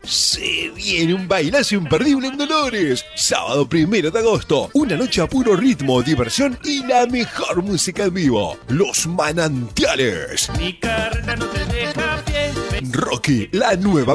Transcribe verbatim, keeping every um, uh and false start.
Se viene un bailazo imperdible en Dolores. Sábado primero de agosto. Una noche a puro ritmo, diversión y la mejor música en vivo. Los Manantiales. Mi carrera no te deja pie. Rocky, la nueva